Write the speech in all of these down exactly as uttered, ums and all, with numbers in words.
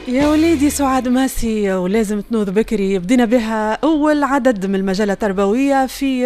يا وليدي سعاد ماسي ولازم تنوض بكري. بدينا بها أول عدد من المجلة التربوية في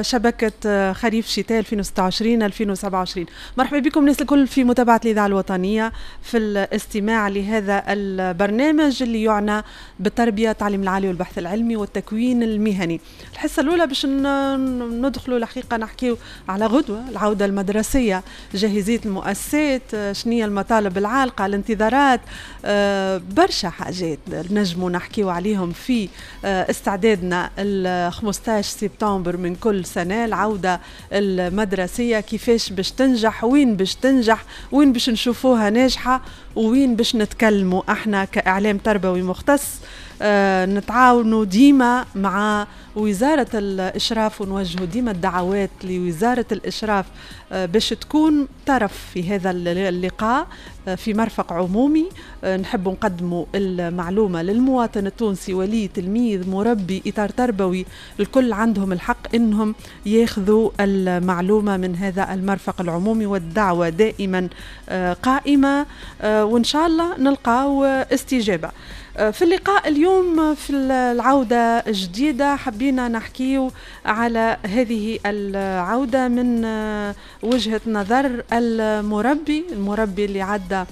شبكة خريف شتاء ألفين وستة وعشرين ألفين وسبعة وعشرين. مرحبا بكم الناس الكل في متابعة الإذاعة الوطنية في الاستماع لهذا البرنامج اللي يعنى بالتربية، التعليم العالي والبحث العلمي والتكوين المهني. الحصة الأولى باش ندخلوا الحقيقة نحكيو على غدوة العودة المدرسية، جاهزية المؤسسات، شنية المطالب العالقة، الانتظارات، أه برشا حاجات نجموا نحكيو عليهم في استعدادنا ال خمسة عشر سبتمبر من كل سنة. العودة المدرسية كيفاش باش تنجح، وين باش تنجح، وين باش نشوفوها ناجحة، وين باش نتكلموا احنا كإعلام تربوي مختص. آه نتعاونوا ديما مع وزارة الإشراف ونوجهوا ديما الدعوات لوزارة الإشراف آه باش تكون طرف في هذا اللقاء آه في مرفق عمومي. آه نحب نقدموا المعلومة للمواطن التونسي، ولي، تلميذ، مربي، إطار تربوي، الكل عندهم الحق إنهم ياخذوا المعلومة من هذا المرفق العمومي، والدعوة دائما آه قائمة آه وإن شاء الله نلقاو استجابة. في اللقاء اليوم في العودة الجديدة حبينا نحكيو على هذه العودة من وجهة نظر المربي المربي اللي عدى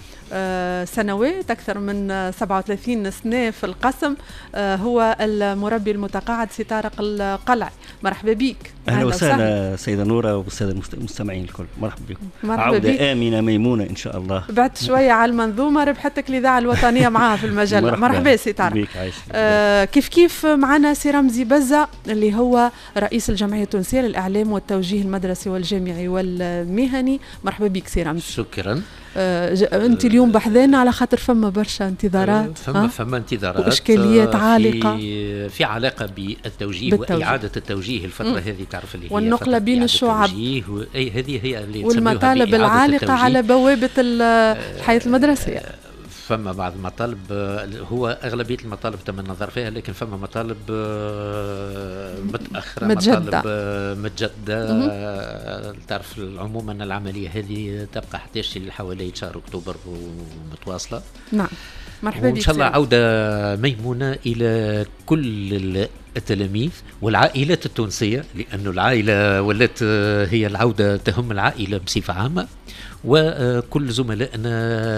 سنوات أكثر من سبعة وثلاثين سنة في القسم. هو المربي المتقاعد سي طارق القلعي. مرحبا بك. أهلا وسهلا سيدة نورة والسادة المستمعين الكل. مرحبا بكم. عودة بيك. آمنة ميمونة إن شاء الله. بعد شوية على المنظومة ربحتك الإذاعة الوطنية معها في المجلة. مرحبا سي طارق. آه كيف كيف معنا سي رمزي بزة اللي هو رئيس الجمعية التونسية للإعلام والتوجيه المدرسي والجامعي والمهني. مرحبا بك سي رمزي. شكرا. آه انت اليوم بحذان على خاطر فما برشا انتظارات، فما فما انتظارات واشكاليات عالقه في, في علاقه بالتوجيه, بالتوجيه واعاده التوجيه. الفتره هذه تعرف اللي هي والنقله بين الشعب، اي هذه هي اللي والمطالب العالقه على بوابه الحياه المدرسيه. فما بعض المطالب هو أغلبية المطالب تم النظر فيها، لكن فما مطالب متأخرة، متجدة. مطالب متجدة. تعرف عموما العملية هذه تبقى حتى حوالي شهر أكتوبر ومتواصلة. نعم. مرحبا بك. وإن شاء الله عودة ميمونة إلى كل التلاميذ والعائلات التونسية، لأن العائلة ولات هي العودة تهم العائلة بصفة عامة، وكل زملائنا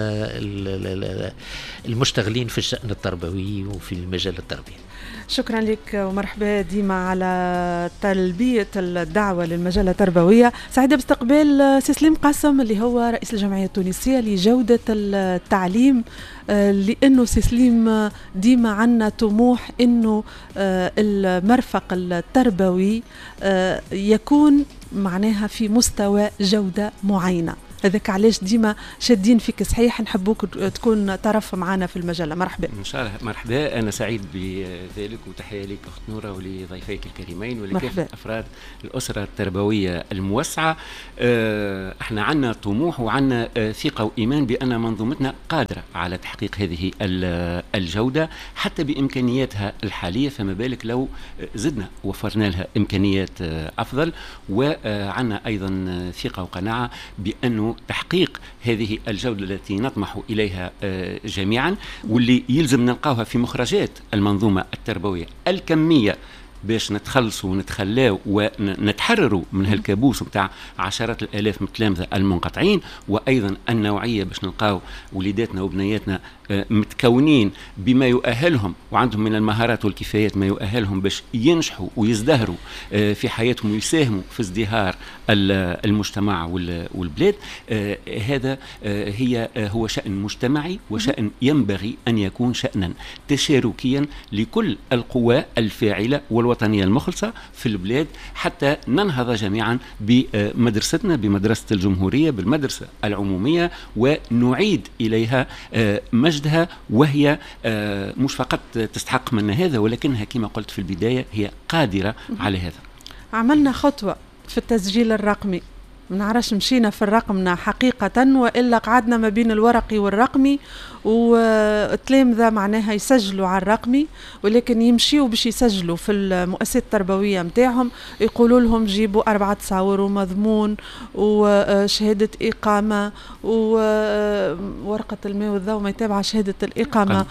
المشتغلين في الشأن التربوي وفي المجال التربوي. شكرا لك ومرحبا ديما على تلبية الدعوة للمجلة التربوية. سعيدة باستقبال سي سليم قاسم اللي هو رئيس الجمعية التونسية لجودة التعليم، لأنه سي سليم ديما عنا طموح أنه المرفق التربوي يكون معناها في مستوى جودة معينة. هذاك علاش ديما شادين فيك صحيح، نحبوك تكون طرف معنا في المجلة. مرحبا ان شاء الله. مرحبا، انا سعيد بذلك، وتحيه لك اخت نوره ولضيفيك الكريمين ولكافه افراد الاسره التربويه الموسعه. اه احنا عندنا طموح وعندنا اه ثقه وايمان بان منظومتنا قادره على تحقيق هذه الجوده حتى بامكانياتها الحاليه، فما بالك لو زدنا وفرنا لها امكانيات اه افضل. وعندنا ايضا ثقه وقناعه بانه تحقيق هذه الجودة التي نطمح إليها جميعا، واللي يلزم نلقاها في مخرجات المنظومة التربوية الكمية باش نتخلصوا ونتخلاو ونتحرروا من هالكابوس بتاع عشرات الآلاف من التلامذة المنقطعين، وأيضا النوعية باش نلقاو وليداتنا وبنياتنا متكونين بما يؤهلهم وعندهم من المهارات والكفايات ما يؤهلهم باش ينجحوا ويزدهروا في حياتهم ويساهموا في ازدهار المجتمع والبلاد. هذا هي هو شأن مجتمعي وشأن ينبغي أن يكون شأنا تشاركيا لكل القوى الفاعلة والوطنية المخلصة في البلاد، حتى ننهض جميعا بمدرستنا، بمدرسة الجمهورية، بالمدرسة العمومية، ونعيد إليها مجد وهي مش فقط تستحق منا هذا، ولكنها كما قلت في البداية هي قادرة على هذا. عملنا خطوة في التسجيل الرقمي ما نعرفش مشينا في الرقمنا حقيقة وإلا قعدنا ما بين الورقي والرقمي، والتلامذة معناها يسجلوا على الرقمي، ولكن يمشيوا باش يسجلوا في المؤسسات التربوية متاعهم يقولوا لهم جيبوا أربعة تصاور ومضمون وشهادة إقامة وورقة الماء والضوء ما يتابع شهادة الإقامة،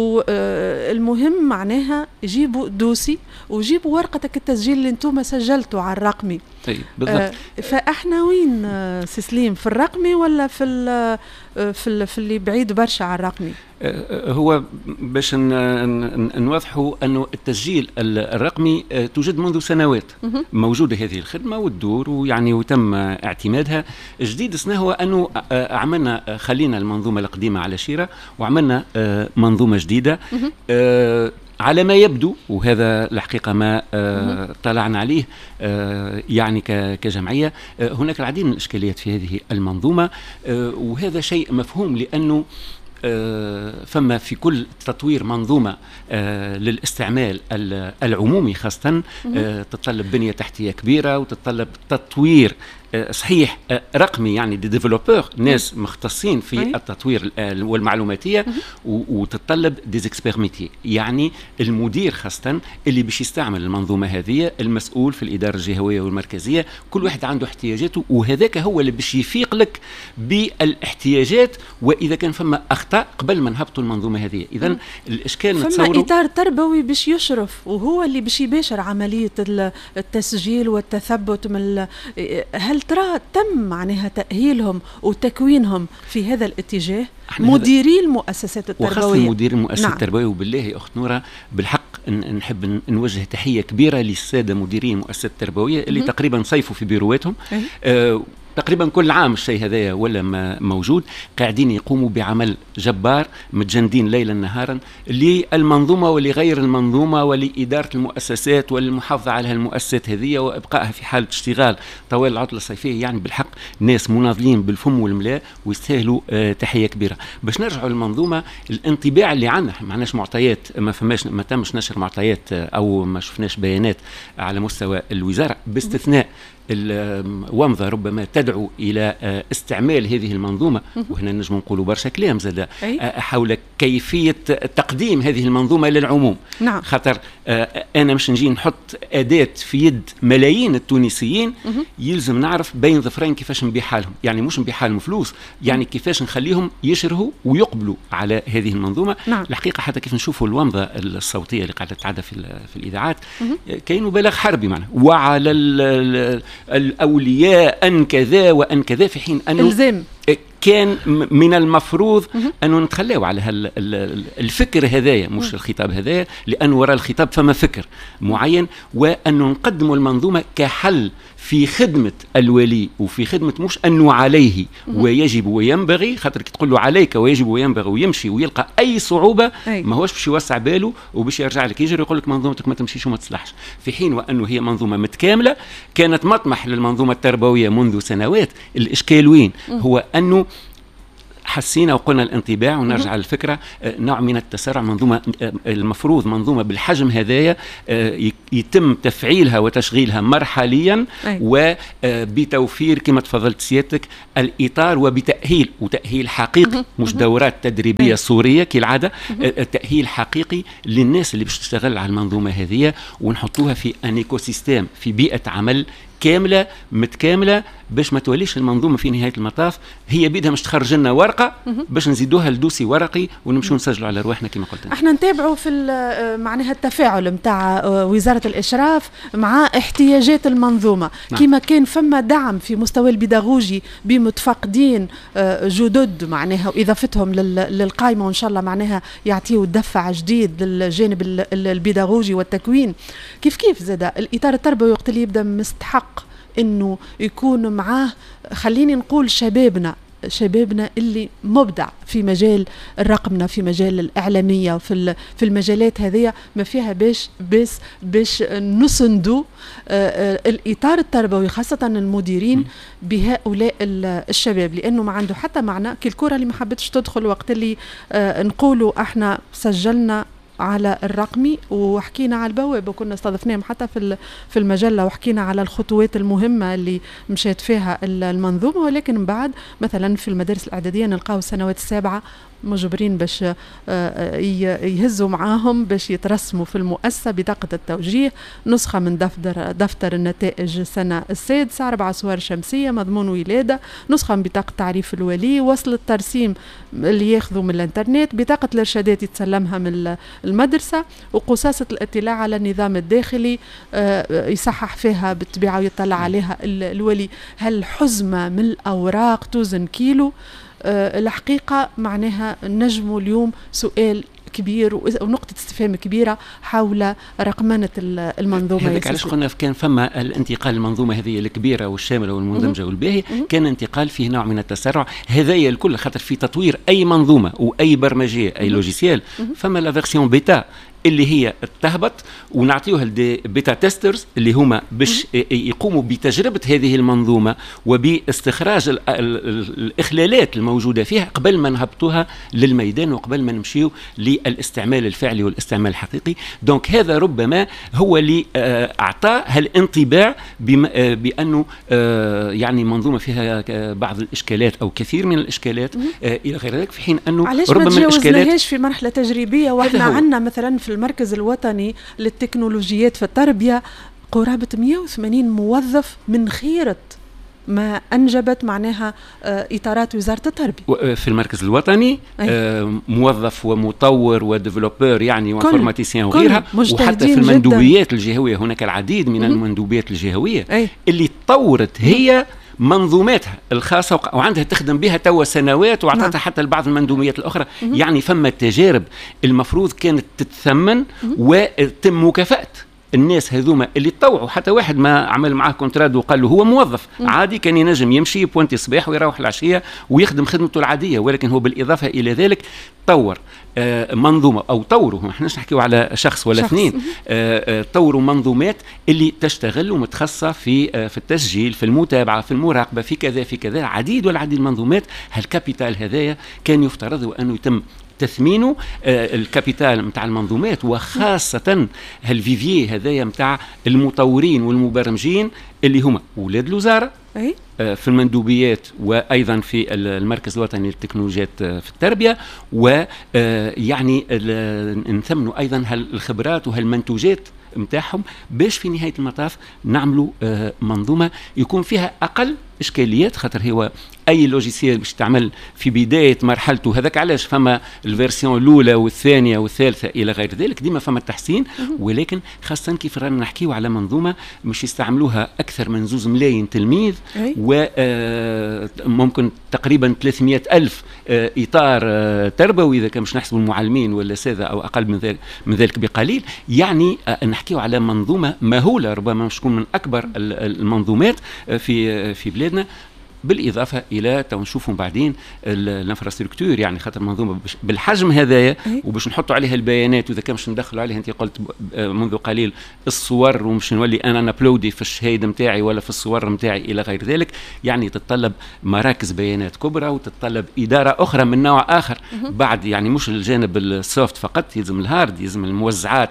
والمهم معناها يجيبوا دوسي ويجيبوا ورقتك التسجيل اللي انتم سجلتوا على الرقمي. طيب بالضبط. آه فاحنا وين سي سليم، في الرقمي ولا في ال في ال في اللي بعيد برشا على الرقمي؟ آه هو باش نوضحوا انه التسجيل الرقمي آه توجد منذ سنوات موجوده هذه الخدمه وتدور ويعني وتم اعتمادها. جديد سنه هو انه آه عملنا خلينا المنظومه القديمه على شيره وعملنا آه منظومه جديده. آه على ما يبدو، وهذا الحقيقة ما آه طلعنا عليه آه يعني كجمعية، آه هناك العديد من الإشكاليات في هذه المنظومة، آه وهذا شيء مفهوم لأنه آه فما في كل تطوير منظومة آه للاستعمال العمومي خاصة آه تتطلب بنية تحتية كبيرة وتتطلب تطوير صحيح رقمي، يعني دي ديفلوبور ناس مختصين في التطوير والمعلوماتيه، وتتطلب ديزيكسبير ميتي، يعني المدير خاصه اللي باش يستعمل المنظومه هذه، المسؤول في الاداره الجهويه والمركزيه، كل واحد عنده احتياجاته، وهذاك هو اللي باش يفيق لك بالاحتياجات واذا كان فما اخطاء قبل ما نهبطوا المنظومه هذه. اذا الاشكال نتصوروا فما اطار تربوي باش يشرف وهو اللي باش يباشر عمليه التسجيل والتثبت من. هل ترى تم معناها تأهيلهم وتكوينهم في هذا الاتجاه مديري المؤسسات التربوية وخاصة مديري المؤسسات نعم. التربوية؟ وبالله يا أخت نورة بالحق نحب نوجه تحية كبيرة للسادة مديري المؤسسات التربوية اللي م- تقريبا صيفوا في بيرواتهم آه تقريبا كل عام الشيء هذايا ولا ما موجود، قاعدين يقوموا بعمل جبار متجندين ليلا نهارا للمنظومة ولغير المنظومة ولإدارة المؤسسات والمحافظة على المؤسسات هذه وإبقائها في حالة اشتغال طوال العطلة الصيفية. يعني بالحق ناس مناضلين بالفم والملاء ويستاهلوا آه تحية كبيرة. باش نرجعوا للمنظومة، الانطباع اللي عندنا ما عندناش معطيات، ما فماش ما تمش نشر معطيات أو ما شفناش بيانات على مستوى الوزارة باستثناء الومضة ربما تدعو إلى استعمال هذه المنظومة، وهنا نجم نقولوا برشا كلام زاد حول كيفية تقديم هذه المنظومة للعموم. نعم. خاطر أنا مش نجي نحط أداة في يد ملايين التونسيين، يلزم نعرف بين ظفرين كيفاش نبيع حالهم، يعني مش نبيع حالهم فلوس، يعني كيفاش نخليهم يشرهوا ويقبلوا على هذه المنظومة. نعم. الحقيقة حتى كيف نشوفوا الومضة الصوتية اللي قاعدة تتعدى في, في الإذاعات كاين مبالغ حربي معنا وعلى الأولياء أن كذا وأن كذا، في حين أنه الزم كان من المفروض أنه نتخلاو على الفكر هذايا، مش الخطاب هذايا، لأن وراء الخطاب فما فكر معين، وأنه نقدموا المنظومة كحل في خدمة الولي وفي خدمة مش أنه عليه ويجب وينبغي. خاطر كي تقول له عليك ويجب وينبغي ويمشي ويلقى أي صعوبة ما هوش باش يوسع باله وباش يرجع لك يجري يقول لك منظومتك ما تمشيش وما تصلحش، في حين وأنه هي منظومة متكاملة كانت مطمح للمنظومة التربوية منذ سنوات. الإشكال وين؟ هو أنه حسينا وقلنا الانطباع ونرجع للفكرة نوع من التسارع. منظومة المفروض منظومة بالحجم هذايا يتم تفعيلها وتشغيلها مرحليا وبتوفير كما تفضلت سيادتك الإطار وبتأهيل وتأهيل حقيقي، مش دورات تدريبية صورية كالعادة، تأهيل حقيقي للناس اللي باش تشتغل على المنظومة هذه، ونحطوها في ان ايكو سيستيم، في بيئة عمل كاملة متكاملة، باش ما توليش المنظومة في نهاية المطاف هي بيدها مش تخرج لنا ورقة باش نزيدوها لدوسي ورقي ونمشوا نسجلوا على رواحنا كما قلت. احنا نتابعوا في معناها التفاعل متاع وزارة الإشراف مع احتياجات المنظومة. نعم. كما كان فما دعم في مستوى البيداغوجي بمتفقدين جدد معناها وإضافتهم للقائمة، وإن شاء الله معناها يعطيوا دفع جديد للجانب البيداغوجي والتكوين. كيف كيف زاد الإطار التربوي وقت اللي يبدأ مستحق انه يكون معاه، خليني نقول شبابنا شبابنا اللي مبدع في مجال الرقمنة، في مجال الإعلامية، في في المجالات هذه ما فيها باش باش باش نسندوا الإطار التربوي خاصة المديرين بهؤلاء الشباب، لأنه ما عنده حتى معنى كالكرة اللي ما حبتش تدخل وقت اللي نقولوا احنا سجلنا على الرقمي، وحكينا على البوابة وكنا استضفناهم حتى في في المجلة وحكينا على الخطوات المهمة اللي مشيت فيها المنظومة. ولكن من بعد مثلا في المدارس الإعدادية نلقاو السنوات السابعة مجبرين باش يهزوا معاهم باش يترسموا في المؤسسة بطاقة التوجيه، نسخة من دفتر دفتر النتائج السنة السادسة، أربع صور شمسية، مضمون ولادة، نسخة من بطاقة تعريف الولي، وصل الترسيم اللي ياخذوا من الانترنت، بطاقة الإرشادات يتسلمها من المدرسة، وقصاصة الاطلاع على النظام الداخلي يصحح فيها بالطبيعة ويطلع عليها الولي. هل حزمة من الأوراق توزن كيلو؟ أه الحقيقة معناها نجموا اليوم سؤال كبير ونقطة استفهام كبيرة حول رقمنة المنظومة. هذاك علاش قلنا كان فما الانتقال المنظومة هذه الكبيرة والشاملة والمندمجة والباهية، كان انتقال فيه نوع من التسرع. هذايا الكل خاطر في تطوير أي منظومة وأي برمجية أي لوجيسيال فما لا فيرسيون بيتا اللي هي تهبط ونعطيوها للبيتا تيسترز اللي هما باش يقوموا بتجربة هذه المنظومة وباستخراج ال ال الإخلالات الموجودة فيها قبل ما نهبطوها للميدان وقبل ما نمشيو للاستعمال الفعلي والاستعمال الحقيقي. دونك هذا ربما هو اللي أعطى هالانطباع بأنه يعني منظومة فيها بعض الإشكالات أو كثير من الإشكالات إلى غير ذلك، في حين أنه علاش ربما ما الإشكالات في مرحلة تجريبية وإحنا عندنا مثلا في المركز الوطني للتكنولوجيات في التربية قرابة مئة وثمانين موظف من خيرة ما أنجبت معناها إطارات وزارة التربية. في المركز الوطني أي. موظف ومطور وديفلوبر يعني وانفورماتيسيان وغيرها، وحتى في المندوبيات جداً. الجهوية هناك العديد من م- المندوبيات الجهوية أي. اللي طورت هي منظوماتها الخاصة وعندها تخدم بها توا سنوات وعطتها نعم. حتى لبعض المندوبيات الأخرى م- يعني فما تجارب المفروض كانت تتثمن م- وتم مكافأة الناس هذوما اللي تطوعوا. حتى واحد ما عمل معاه كونتراد وقال له هو موظف م. عادي كان ينجم يمشي بوانتي الصباح ويروح العشية ويخدم خدمته العادية، ولكن هو بالإضافة إلى ذلك طور آه منظومة أو طوروا، ما احناش نحكيو على شخص ولا شخص. اثنين آه آه طوروا منظومات اللي تشتغل ومتخصصة في آه في التسجيل في المتابعة في المراقبة في كذا في كذا عديد والعديد المنظومات. هالكابيتال هذايا كان يفترض أنه يتم تثمينه آه الكابيتال متاع المنظومات، وخاصة هالفيفيي هذايا متاع المطورين والمبرمجين اللي هما أولاد الوزارة أي؟ آه في المندوبيات وأيضا في المركز الوطني للتكنولوجيات آه في التربية، ويعني نثمنوا أيضا هالخبرات وهالمنتوجات متاعهم باش في نهاية المطاف نعملوا آه منظومة يكون فيها أقل إشكاليات. خاطر هو أي لوجيسيال باش تعمل في بداية مرحلته هذاك علاش فما الفيرسيون الأولى والثانية والثالثة إلى غير ذلك، ديما فما التحسين. ولكن خاصة كيف رانا نحكيو على منظومة مش يستعملوها أكثر من زوز ملايين تلميذ وممكن تقريبا ثلاثمئة ألف آه إطار آه تربوي إذا كان مش نحسب المعلمين ولا سادة أو أقل من ذلك من ذلك بقليل. يعني آه نحكيو على منظومة مهولة ربما مش تكون من أكبر المنظومات آه في في بلادنا، بالإضافة إلى تنشوفهم بعدين الانفراستركتور. يعني خاطر منظومة بالحجم هذايا وباش نحطوا عليها البيانات وإذا كان مش ندخلوا عليها أنت قلت منذ قليل الصور ومش نولي أنا نابلودي في الشهيد متاعي ولا في الصور متاعي إلى غير ذلك، يعني تتطلب مراكز بيانات كبرى وتتطلب إدارة أخرى من نوع آخر بعد. يعني مش الجانب السوفت فقط، يلزم الهارد، يلزم الموزعات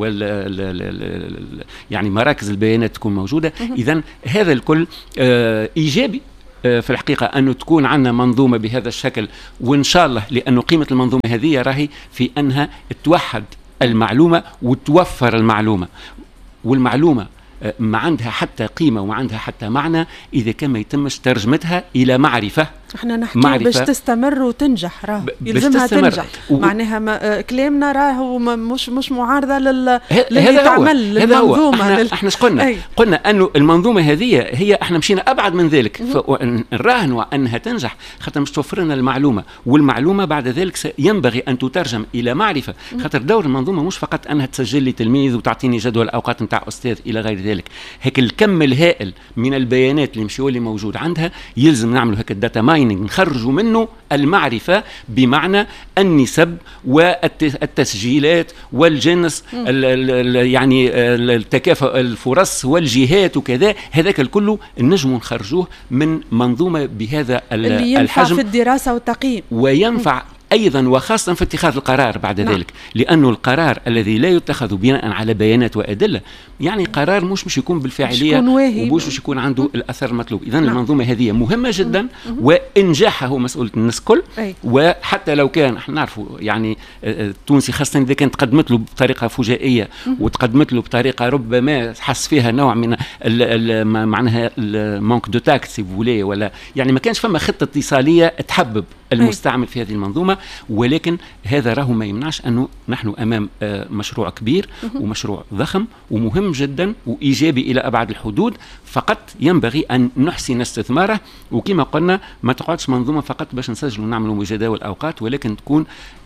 وال يعني مراكز البيانات تكون موجودة. إذن هذا الكل آه إيجابي في الحقيقة أنه تكون عندنا منظومة بهذا الشكل، وإن شاء الله لأنه قيمة المنظومة هذه راهي في أنها توحد المعلومة وتوفر المعلومة، والمعلومة ما عندها حتى قيمة وما عندها حتى معنى إذا كان ما يتمش ترجمتها إلى معرفة. احنا نحكي باش تستمر وتنجح، راه يلزمها تنجح و... معناها ما... كلامنا راهو مش مش معارضة لل اللي تعمل للمنظومة. احنا لل... احنا قلنا أي. قلنا أنه المنظومة هذه هي احنا مشينا أبعد من ذلك، فنراهن أنها تنجح خاطر مش توفر لنا المعلومة، والمعلومة بعد ذلك ينبغي أن تترجم إلى معرفة. خاطر دور المنظومة مش فقط أنها تسجل لي تلميذ وتعطيني جدول أوقات نتاع أستاذ إلى غير ذلك، هيك الكم الهائل من البيانات اللي مشيوا اللي موجود عندها يلزم نعملوا هيك الداتا مايننج، نخرجوا منه المعرفة بمعنى النسب والتسجيلات والجنس ال ال يعني التكافؤ الفرص والجهات وكذا. هذاك الكله نجم نخرجوه من منظومة بهذا اللي ينفع الحجم في الدراسة والتقييم وينفع أيضا وخاصة في اتخاذ القرار بعد نعم. ذلك، لأنه القرار الذي لا يتخذ بناء على بيانات وأدلة يعني قرار مش مش يكون بالفاعلية ومش مش يكون عنده م. الأثر المطلوب. إذن نعم. المنظومة هذه مهمة جدا م. وإنجاحها هو مسؤولية الناس الكل. وحتى لو كان احنا نعرفوا يعني التونسي خاصة إذا كانت تقدمت له بطريقة فجائية م. وتقدمت له بطريقة ربما حس فيها نوع من ال ال معناها المانك دو تاكت سي فولي، ولا يعني ما كانش فما خطة اتصالية تحبب المستعمل في هذه المنظومة. ولكن هذا راهو ما يمنعش أنه نحن أمام مشروع كبير ومشروع ضخم ومهم جدا وإيجابي إلى أبعد الحدود، فقط ينبغي أن نحسن استثماره. وكما قلنا ما تقعدش منظومة فقط باش نسجل ونعمل جداول أوقات، ولكن تكون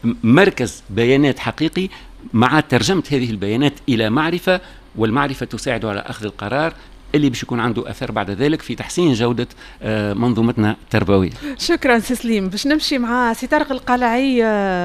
مركز بيانات حقيقي مع ترجمة هذه البيانات إلى معرفة، والمعرفة تساعد على أخذ القرار اللي باش يكون عنده اثر بعد ذلك في تحسين جوده منظومتنا التربويه. شكرا سي سليم. باش نمشي مع سي طارق القلعي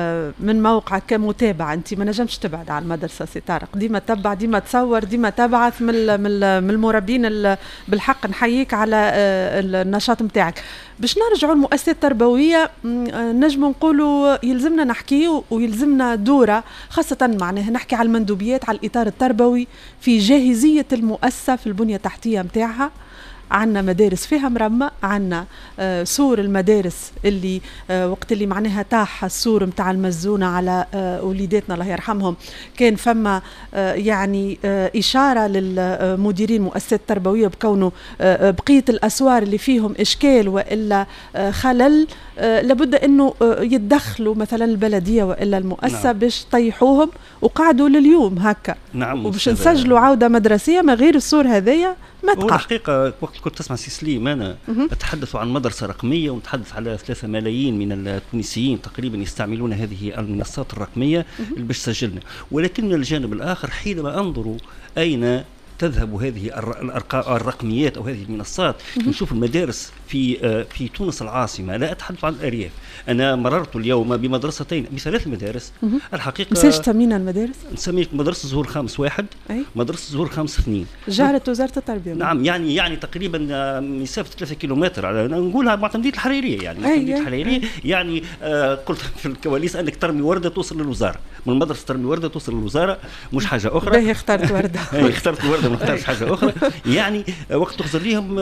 من موقعك كمتابع، انت ما نجمش تبعد على المدرسه سي طارق، ديما تتبع ديما تصور ديما تبعث من من المربين، بالحق نحييك على النشاط نتاعك. باش نرجعوا المؤسسات التربويه نجم نقولوا يلزمنا نحكي ويلزمنا دوره خاصه معناها نحكي على المندوبيات، على الاطار التربوي في جاهزيه المؤسسه في البنيه التحتيه نتاعها. عندنا مدارس فيها مرمى، عندنا آه سور المدارس اللي آه وقت اللي معناها تاح السور متاع المزونه على آه وليداتنا الله يرحمهم، كان فما آه يعني آه اشاره للمديرين المؤسسات التربويه بكونه آه بقيه الاسوار اللي فيهم اشكال والا آه خلل آه لابد انه آه يتدخلوا مثلا البلديه والا المؤسسه نعم. باش طيحوهم، وقعدوا لليوم هكا نعم. وباش نسجلوا عوده مدرسيه ما غير السور هذيا ما تقع. الحقيقه وقت كنت تسمع سي سليم انا اتحدث عن مدرسه رقميه ونتحدث على ثلاثة ملايين من التونسيين تقريبا يستعملون هذه المنصات الرقميه اللي باش تسجلنا، ولكن الجانب الاخر حينما انظروا اين تذهب هذه الرقميات او هذه المنصات، نشوف المدارس في في تونس العاصمه، لا اتحدث عن الارياف. انا مررت اليوم بمدرستين بثلاث مدارس الحقيقه. مساج تمينا المدارس؟ نسميه مدرسه زهور خامس واحد، أي؟ مدرسه زهور خامس اثنين، جارة وزاره التربيه. نعم يعني يعني تقريبا مسافه ثلاثة كيلومتر، على نقولها معتمديه الحريريه يعني معتمديه الحريريه يعني آه قلت في الكواليس انك ترمي ورده توصل للوزاره، من المدرسه ترمي ورده توصل للوزاره مش حاجه اخرى. باهي اخترت ورده. اخترت ورده ما اخترتش حاجه اخرى. يعني وقت تخزر ليهم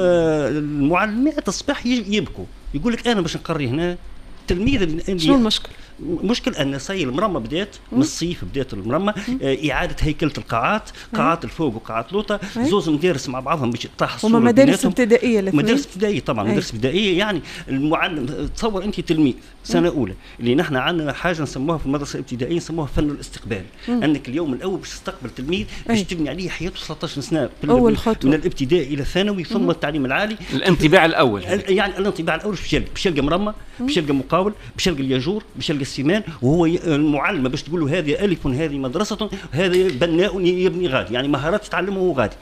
المعلمات الصباح يبكوا، يقول لك انا باش نقري هنا تلميذ. شنو المشكل؟ مشكل ان سي المرمى بدات من الصيف، بدات المرمى آه اعاده هيكله القاعات، قاعات الفوق وقاعات لوطه، زوز مدارس مع بعضهم باش يطيح الصوره. هما مدارس ابتدائيه الاثنين؟ مدارس ابتدائيه طبعا، مدارس ابتدائيه. يعني المعلم تصور انت تلميذ سنه اولى اللي نحن عندنا حاجه نسموها في المدرسه الابتدائيه نسموها فن الاستقبال، مم. انك اليوم الاول باش تستقبل تلميذ باش تبني عليه حياته ثلاثة عشر سنه اول خطوه من الابتدائي الى الثانوي ثم التعليم العالي. الانطباع الاول يعني الانطباع الاول باش يلقى باش يلقى مرمى، باش يلقى مقاول، باش يلقى الياجور، باش يلقى السيمان، وهو المعلم باش تقول له هذه الف هذه مدرسه هذا بناء يبني غادي، يعني مهارات يتعلمه هو غادي.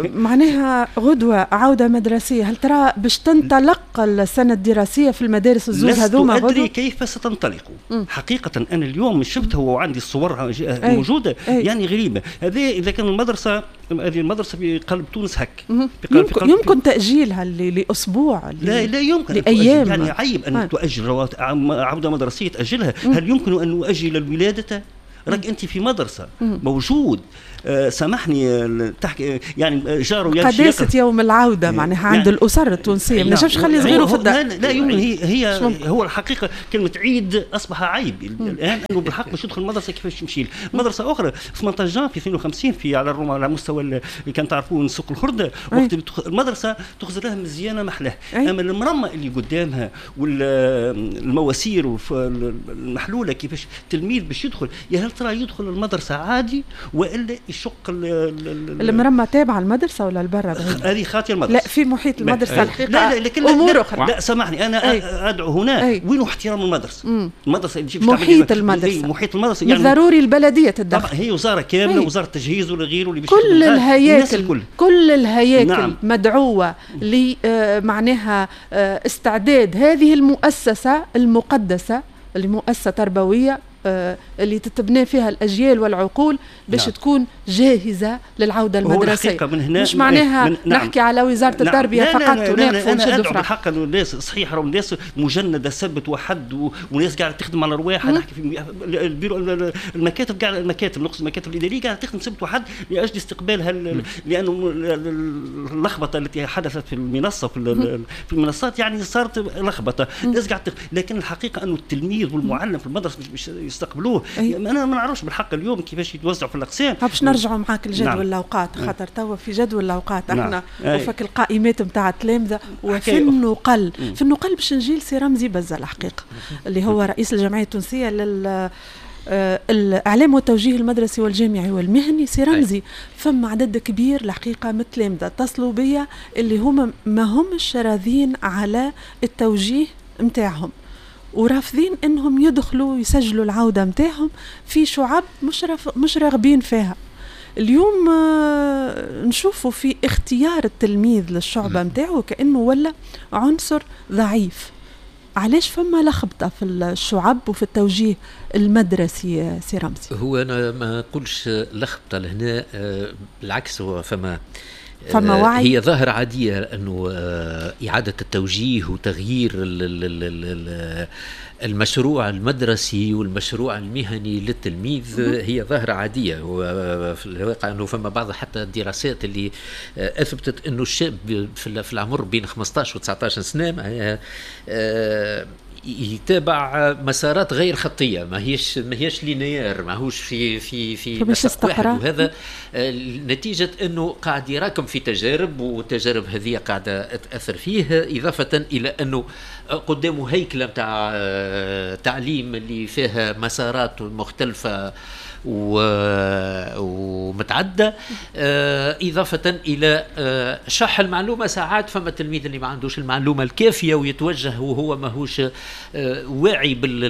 معناها غدوه عوده مدرسيه، هل ترى باش تنطلق السنه الدراسيه في المدارس الزوج هذوما غدوه؟ لست أدري كيف ستنطلق حقيقه. انا اليوم شفتها وعندي الصور موجوده أي. يعني غريبه. هذه اذا كان المدرسه هذه المدرسه في قلب تونس هك يمكن, في قلب يمكن تاجيلها لاسبوع لا لا يمكن لايام، يعني عيب ان تؤجل عوده مدرسيه تاجلها. هل يمكن ان نؤجل الولاده؟ راك انت في مدرسه موجود آه سامحني تحكي يعني جاروا يمشي قداسه يوم العوده معناها يعني عند الاسر التونسيه ما نجمش نخلي صغيره في الدار. لا, لا يمكن. هي هي هو الحقيقه كلمه عيد اصبح عيب الان، انه بالحق باش يدخل المدرسه كيفاش يمشي. مدرسه اخرى في ثمانية عشر جان في اثنين وخمسين في على الروما على مستوى اللي كان تعرفون سوق الخرده، وقت المدرسه تخزر لها مزيانه محلاه، اما المرمى اللي قدامها والمواسير والمحلوله كيفاش التلميذ باش يدخل، يا هل ترى يدخل المدرسه عادي والا يشق المرمى تابعه المدرسه ولا البرة؟ هذه خاطئه المدرسه. لا في محيط المدرسه الحقيقه لا لا لكن امور اخرى. لا سامحني انا أي. ادعو هنا وين احترام المدرسه؟ مم. المدرسه اللي محيط المدرسه محيط المدرسه يعني ضروري البلديه تتدخل. طبعا هي وزاره كامله، أي. وزاره تجهيز ولا غيره اللي كل الهياكل الكل. كل الهياكل نعم. مدعوه لمعناها استعداد هذه المؤسسه المقدسه اللي مؤسسه تربويه آه اللي تتبنى فيها الأجيال والعقول باش نعم. تكون جاهزة للعودة المدرسية. من هنا مش معناها من نعم. نحكي على وزارة نعم. التربية لا فقط ونقف ونشدوا فرح. بالحق انه الناس صحيح راهو الناس مجندة سبت وحد وناس قاعدة تخدم على رواحها. نحكي في البيرو المكاتب قاعدة المكاتب نقصد المكاتب الإدارية قاعدة تخدم سبت وحد لأجل استقبال هال لأنه اللخبطة التي حدثت في المنصة في في المنصات يعني صارت لخبطة. الناس قاعدة لكن الحقيقة انه التلميذ والمعلم في المدرسة مش يستقبلوه. انا ما نعرفش بالحق اليوم كيفاش يتوزعوا في الاقسام. باش نرجعوا معاك لجدول نعم. الاوقات خاطر توا في جدول الاوقات احنا نعم. وفك القائمات نتاع التلامذه وفي النقل في النقل باش نجي لسي رمزي بزه الحقيقه اللي هو رئيس الجمعيه التونسيه لل آه الإعلام والتوجيه المدرسي والجامعي والمهني. سي رمزي فما عدد كبير الحقيقة من التلامذة اتصلوا بيا اللي هم ما همش راضين على التوجيه متاعهم ورافضين انهم يدخلوا يسجلوا العودة متاعهم في شعب مش مش راغبين فيها. اليوم آه نشوفوا في اختيار التلميذ للشعبة متاعه كأنه ولا عنصر ضعيف. علاش فما لخبطة في الشعب وفي التوجيه المدرسي سي رمزي؟ هو أنا ما أقولش لخبطة لهنا، بالعكس هو فما فما وعي. هي ظاهرة عادية أنه إعادة التوجيه وتغيير المشروع المدرسي والمشروع المهني للتلميذ هي ظاهرة عادية. وفي الواقع أنه فما بعض حتى الدراسات اللي أثبتت أنه الشاب في العمر بين خمسة عشر و تسعة عشر سنة يتابع مسارات غير خطيه، ما هيش ما هيش لينير، ما هوش في في في مسار واحد. وهذا نتيجه انه قاعد يراكم في تجارب، والتجارب هذه قاعده تاثر فيه، اضافه الى انه قدامه هيكله نتاع تعليم اللي فيها مسارات مختلفه ومتعدة، إضافة إلى شح المعلومة. ساعات فما التلميذ اللي ما عندوش المعلومة الكافية ويتوجه وهو ما هوش واعي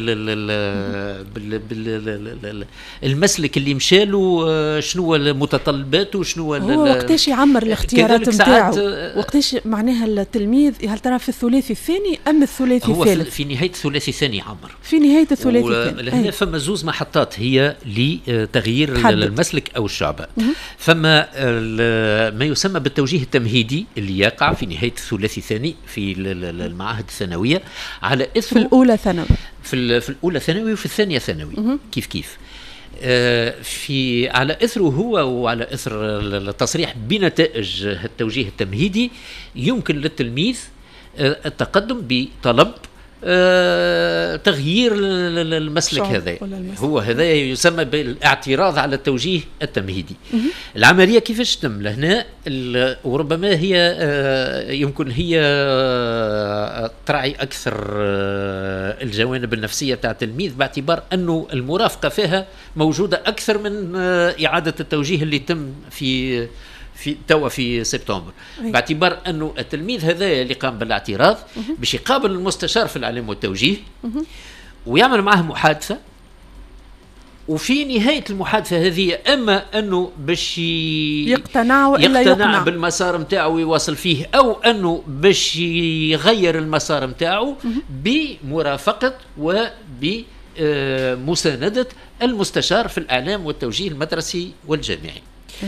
بالمسلك اللي مشاله، شنو المتطلبات وشنو هو وقتاش يعمر الاختيارات نتاعو، وقتاش معناها التلميذ هل ترى في الثلاثي الثاني أم الثلاثي الثالث؟ هو في نهاية الثلاثي الثاني عمر، في نهاية الثلاثي الثاني. لهنا فما زوز محطات هي لتغيير تحدد. المسلك أو الشعبة. فما ما يسمى بالتوجيه التمهيدي اللي يقع في نهاية الثلاثي الثاني في المعاهد الثانوية على إثر في الأولى ثانوي في, في الأولى ثانوي وفي الثانية ثانوي كيف كيف في على إثره هو وعلى إثر التصريح بنتائج التوجيه التمهيدي يمكن للتلميذ التقدم بطلب أه تغيير المسلك هذا. هو هذا يسمى بالاعتراض على التوجيه التمهيدي. العملية كيفاش تتم لهنا؟ وربما هي أه يمكن هي أه تراعي أكثر أه الجوانب النفسية تاع التلميذ، باعتبار أنه المرافقة فيها موجودة أكثر من أه إعادة التوجيه اللي تم في في توا في سبتمبر، باعتبار انه التلميذ هذا اللي قام بالاعتراض باش يقابل المستشار في الاعلام والتوجيه ويعمل معه محادثه، وفي نهايه المحادثه هذه اما انه باش يقتنع والا يقتنع, يقنع بالمسار نتاعو ويواصل فيه، او انه باش يغير المسار نتاعو بمرافقه وبمسانده المستشار في الاعلام والتوجيه المدرسي والجامعي.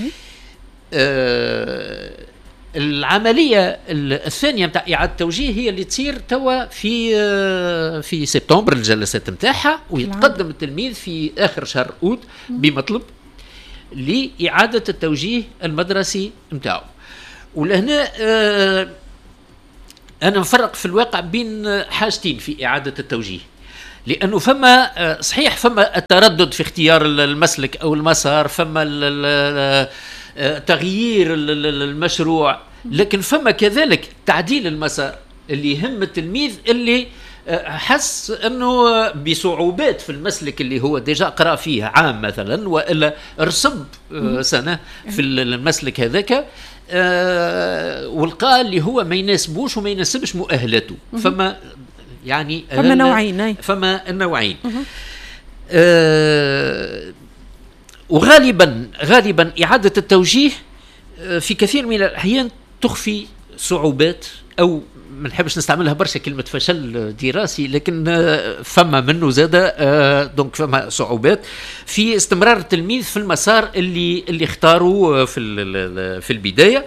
آه العملية الثانية متاع إعادة التوجيه هي اللي تصير توا في آه في سبتمبر الجلسات متاعها، ويتقدم التلميذ في آخر شهر أوت بمطلب لإعادة التوجيه المدرسي متاعه. ولهنا آه أنا مفرق في الواقع بين حاجتين في إعادة التوجيه، لأنه فما صحيح فما التردد في اختيار المسلك أو المسار، فما تغيير المشروع، لكن فما كذلك تعديل المسار اللي يهم التلميذ اللي حس أنه بصعوبات في المسلك اللي هو ديجا قرأ فيه عام مثلا، وإلا رسب سنة في المسلك هذاك، والقى اللي هو ما يناسبوش وما يناسبش مؤهلاته. فما يعني فما نوعين فما النوعين آه وغالبا غالبا إعادة التوجيه في كثير من الأحيان تخفي صعوبات أو ما نحبش نستعملها برشا كلمة فشل دراسي، لكن فما منه زادة دونك فما صعوبات في استمرار التلميذ في المسار اللي اللي اختاروا في في البداية،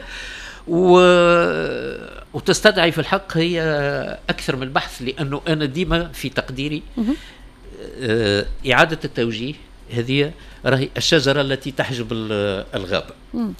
وتستدعي في الحق هي أكثر من البحث، لأنه أنا ديما في تقديري إعادة التوجيه هذه راهي الشجرة التي تحجب الغابة.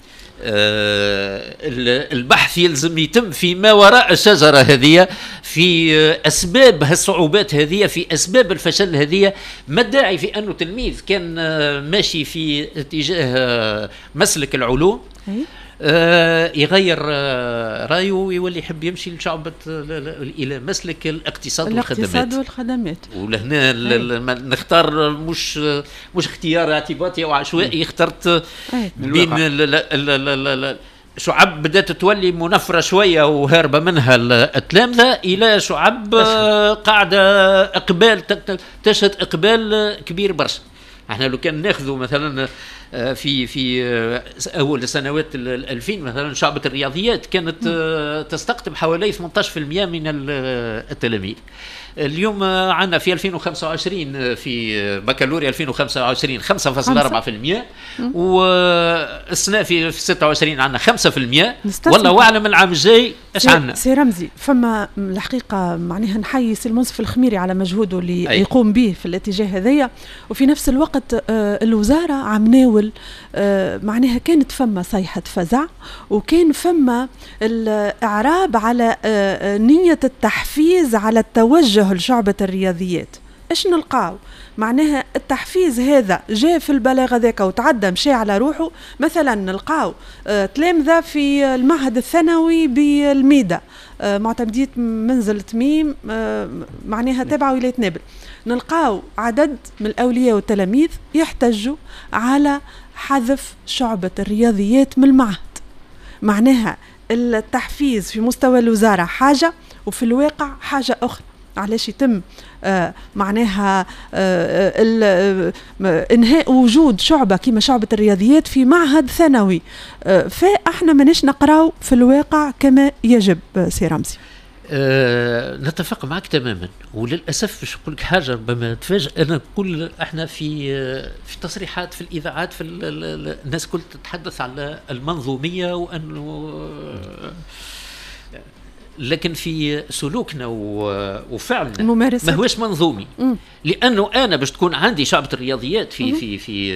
آه البحث يلزم يتم فيما وراء الشجرة هذه، في أسباب هالصعوبات هذه، في أسباب الفشل هذه. ما الداعي في أنه تلميذ كان ماشي في اتجاه مسلك العلوم آه يغير آه رايه ويولي يحب يمشي لشعبة إلى مسلك الاقتصاد والخدمات. الاقتصاد والخدمات. ولهنا نختار مش مش اختيار اعتباطي أو عشوائي، اخترت بين شعب بدأت تولي منفرة شوية وهاربة منها التلامذة إلى شعب قاعدة إقبال تشهد إقبال كبير برشا. احنا لو كان ناخذوا مثلا في في اول سنوات الألفين مثلا شعبة الرياضيات كانت تستقطب حوالي ثمانية عشر بالمئة من التلاميذ. اليوم عندنا في ألفين وخمسة وعشرين في بكالوريا ألفين وخمسة وعشرين خمسة فاصلة أربعة بالمئة، والسنة في ستة وعشرين عندنا خمسة بالمئة. والله أعلم العام الجاي ايش عندنا. سي رمزي، فما الحقيقة معناها نحيي سي المنصف الخميري على مجهوده اللي أي. يقوم به في الاتجاه هذايا، وفي نفس الوقت آه الوزارة عم ناول آه معناها كانت فما صيحة فزع، وكان فما الإعراب على آه نية التحفيز على التوجه لشعبة الرياضيات. ايش نلقاو؟ معناها التحفيز هذا جاء في البلاغ ذاك وتعدى مشي على روحه. مثلا نلقاو آه تلامذة في المعهد الثانوي بالميدة آه معتمدية منزل تميم آه معناها تابعة ولاية نابل، نلقاو عدد من الأولياء والتلاميذ يحتجوا على حذف شعبة الرياضيات من المعهد. معناها التحفيز في مستوى الوزارة حاجة، وفي الواقع حاجة أخرى. علاش يتم آه معناها آه آه انهاء وجود شعبة كما شعبة الرياضيات في معهد ثانوي؟ آه فاحنا ماناش نقراو في الواقع كما يجب. سي رمزي، أه نتفق معك تماما، وللاسف باش نقول لك حاجه ربما تفاجئ. انا نقول احنا في في تصريحات في الاذاعات في الناس كل تتحدث على المنظوميه، وانه لكن في سلوكنا وفعلنا ما هوش منظومي. م. لانه انا باش تكون عندي شعبة الرياضيات في م. في في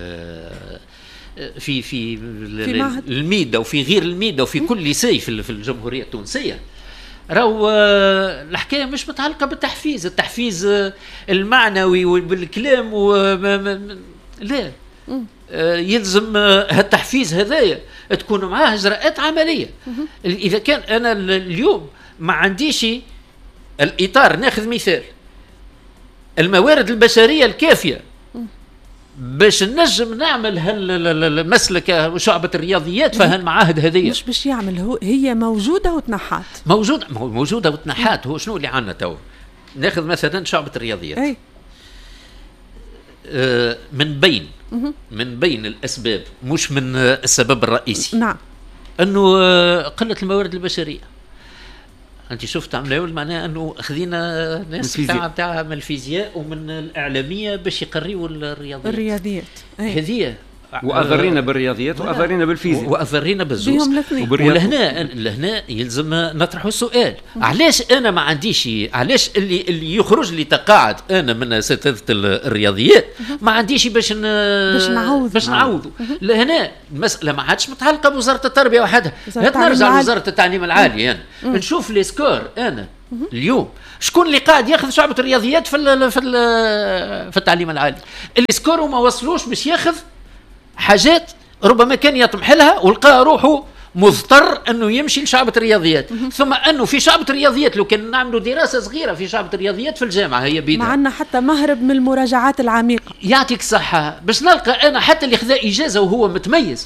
في في, في الميدة وفي غير الميدة وفي م. كل ليسي في الجمهورية التونسية، راهو الحكاية مش متعلقة بالتحفيز، التحفيز المعنوي والكلام لا م. يلزم هالتحفيز هذايا تكون معاه إجراءات عملية. إذا كان أنا اليوم ما عنديش الإطار، ناخذ مثال الموارد البشرية الكافية باش نجم نعمل هالمسلك شعبة الرياضيات في هالمعاهد هذية. مش باش يعمل هو، هي موجودة وتنحات. موجودة موجودة وتنحات. هو شنو اللي عنا تو؟ ناخذ مثلا شعبة الرياضيات. أي. آه من بين من بين الأسباب، مش من السبب الرئيسي، نعم، أنه قلة الموارد البشرية. أنت شفت عملوا معناها أنه خذينا ناس تاع تاع من الفيزياء ومن الإعلامية باش يقريوا الرياضيات الرياضيات هذه، واضرينا بالرياضيات واضرينا بالفيزياء واضرينا بالزوز. ولهنا لهنا يلزم نطرحوا السؤال، علاش انا ما عنديش، علاش اللي اللي يخرج لي تقاعد انا من اساتذه الرياضيات ما عنديش باش ن... باش نعوض باش نعوض. لهنا المساله ما عادش متعلقه بوزاره التربيه وحدها، هات نرجع لوزاره التعليم العالي. انا يعني. نشوف لي سكور انا اليوم شكون اللي قاعد ياخذ شعبة الرياضيات في ال في ال في التعليم العالي، اللي سكور وما وصلوش باش ياخذ حاجات ربما كان يطمح لها ولقى روحه مضطر انه يمشي لشعبة الرياضيات. ثم انه في شعبة الرياضيات لو كان نعملوا دراسه صغيره في شعبة الرياضيات في الجامعه هي بيدها، مع عندنا حتى مهرب من المراجعات العميقه. يعطيك الصحه باش نلقى انا حتى اللي خذا اجازه وهو متميز، أي.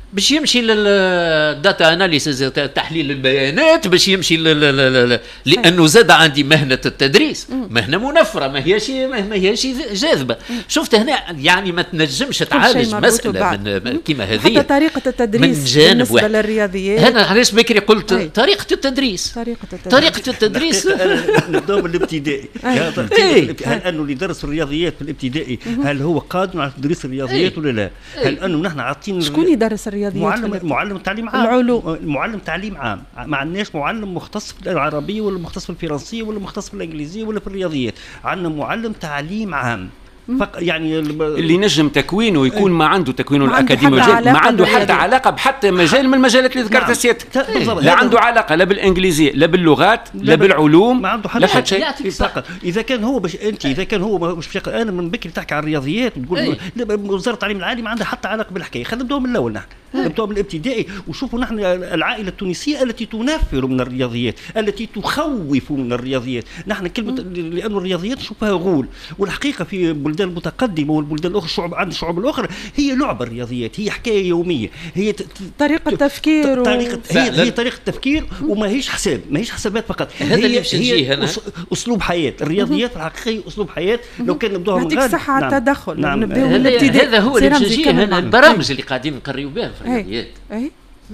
باش يمشي للداتا اناليسيز تحليل البيانات، باش يمشي لانه زاد عندي مهنه التدريس مهنه منفره ما هيش ما هيش جاذبه. شفت هنا يعني ما تنجمش تعالج مساله من كيما هذه. حتى طريقه التدريس بالنسبه للرياضيات، انا علاش بكري قلت هي. طريقه التدريس طريقه التدريس, طريقة التدريس. نبداو بالابتدائي. هل انه اللي درس الرياضيات في الابتدائي هل هو قادر على تدريس الرياضيات ولا لا؟ هل انه نحن عاطين شكون يدرس الرياضيات؟ معلم معلم تعليم عام، العلوم، معلم تعليم عام. ما عندناش معلم مختص في العربيه ولا مختص في الفرنسيه ولا مختص في الانجليزيه ولا في الرياضيات، عندنا معلم تعليم عام فق يعني اللي نجم تكوينه يكون ما عنده تكوينه الاكاديمي، ما عنده حتى علاقه بحتى مجال من المجالات اللي ذكرتها سيادتك. لا عنده علاقه لا بالانجليزيه لا باللغات لا بالعلوم، ما عنده حتى شيء فقط. اذا كان هو باش انت اذا كان هو مش انا من بكري تحكي عن الرياضيات وتقول وزاره التعليم العالي ما عندها حتى علاقه بالحكايه. خلينا نبداو من الاول، نحن نبداو من الابتدائي وشوفوا نحن العائله التونسيه التي تنفر من الرياضيات، التي تخوف من الرياضيات. نحن كلمه لانه الرياضيات نشوفها غول، والحقيقه في بلدان المتقدمه والبلدان الاخرى الشعوب عند الشعوب الاخرى هي لعبه الرياضيات، هي حكايه يوميه، هي طريقه تفكير طريقه و... هي, هي طريقه تفكير وما هيش حساب، ما هيش حسابات فقط، هي, هي أس... اسلوب حياه. الرياضيات الحقيقيه اسلوب حياه. لو كان نبداوها من غير صح على التدخل. نعم. نبداو من الابتدائي. هذا هو اللي نجي هنا البرامج اللي قاعدين نقريو بها في الرياضيات. اي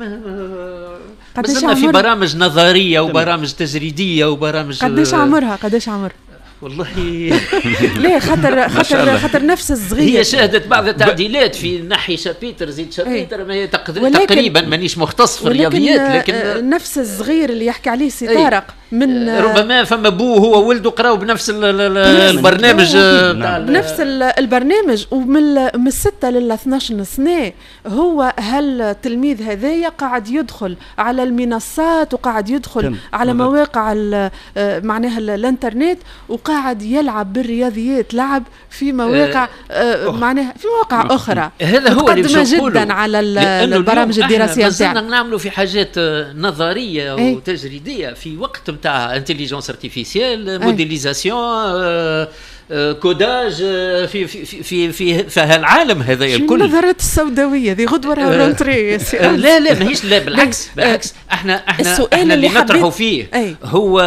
قداش في برامج نظريه وبرامج تجريديه وبرامج قداش عمرها قداش عمر والله ليه خاطر خاطر خاطر نفس الصغير هي شهدت بعض التعديلات في ناحيه شابيتر زيد شابيتر ما تقريبا مانيش مختص في الرياضيات، لكن نفس الصغير اللي يحكي عليه سي طارق من ربما فما بوه هو ولده قراو بنفس البرنامج بنفس البرنامج ومن من الستة لل اثناش سنه. هو هل التلميذ هذايا قاعد يدخل على المنصات وقاعد يدخل على مواقع معناها الانترنت وقاعد يلعب بالرياضيات، لعب في مواقع آه معناها في مواقع اخرى هذا هو اللي جدا على البرامج الدراسيه نتاعنا. نعملوا في حاجات نظريه وتجريديه في وقت نتاع انتليجنس ارتيفيسيال، موديليزاسيون، كوداج في في في في في هالعالم هذا الكل. النظرات السوداويه ذي غدوه راهو رونتري. لا لا ماهيش، لا بالعكس بالعكس احنا احنا احنا اللي نطرحوا فيه هو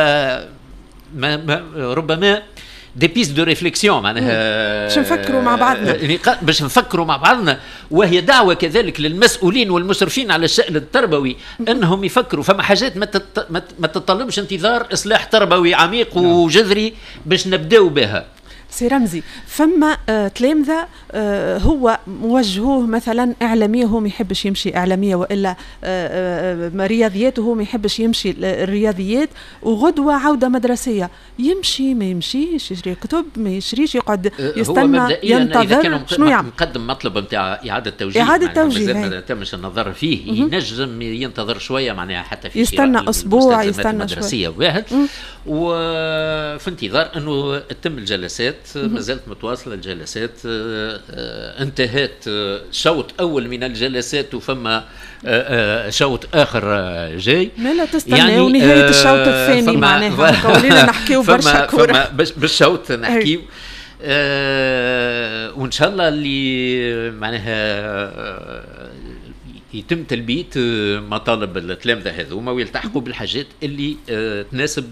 ما ما ربما دي بيست دو ريفليكسيون معناها باش نفكروا مع بعضنا باش نفكروا مع بعضنا وهي دعوه كذلك للمسؤولين والمشرفين على الشأن التربوي انهم يفكروا. فما حاجات ما ما تتطلبش انتظار اصلاح تربوي عميق وجذري باش نبداو بها. سي رمزي فما آه تلامذة آه هو موجهوه مثلا إعلامية هو ما يحبش يمشي إعلامية وإلا آه آه رياضيات وهو ما يحبش يمشي الرياضيات، وغدوة عودة مدرسية يمشي ما يمشيش، يشري كتب ما يشريش، يقعد يستنى ينتظر. شنو يعمل؟ نقدم مطلب نتاع إعادة توجيه، إعادة توجيه ما تمش النظر فيه، ينجم ينتظر شوية معناها حتى في يستنى أسبوع يستنى مدرسية واحد، وفي انتظار أنه تتم الجلسات. ما زالت متواصله الجلسات، انتهت شوط اول من الجلسات وفما شوط اخر جاي. ما لا تستنى يعني ونهايه الشوط الثاني معناها ولينا نحكيو برشا كوره بالشوط نحكيو آه وان شاء الله اللي معناها يتم تلبيه مطالب التلامذه هذوما ويلتحقوا بالحاجات اللي آه تناسب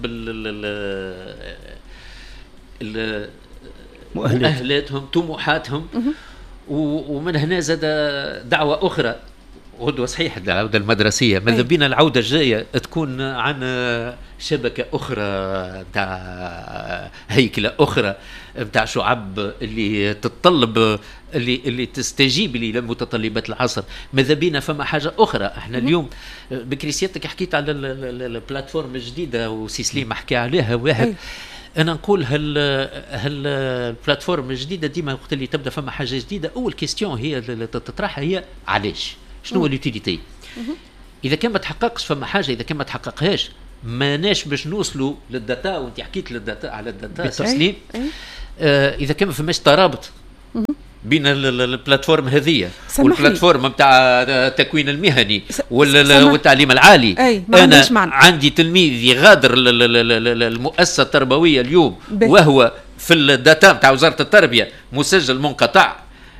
ال مؤهلاتهم طموحاتهم. ومن هنا زاد دعوة أخرى غدوة صحيح العودة المدرسية، ماذا بينا العودة الجاية تكون عن شبكة أخرى تاع هيكلة أخرى تاع شعب اللي تتطلب اللي اللي تستجيب لمتطلبات العصر. ماذا بينا فما حاجة أخرى. احنا اليوم بكري سيادتك حكيت على البلاتفورم الجديدة وسيسليم حكي عليها واحد. أنا نقول هل هل البلاتفورم الجديدة ديما وقت اللي تبدأ فما حاجة جديدة أول كيستيون هي اللي تطرحها هي علاش؟ شنو هو اليوتيليتي؟ إذا كان ما تحققش فما حاجة، إذا كان ما تحققهاش ماناش باش نوصلوا للداتا. وأنت حكيت للداتا على الداتا تسليم. آه إذا كان ما فماش ترابط بين البلاتفورم هذه والبلاتفورم نتاع التكوين المهني والتعليم العالي، انا عندي تلميذ يغادر المؤسسه التربويه اليوم وهو في الداتا نتاع وزاره التربيه مسجل منقطع،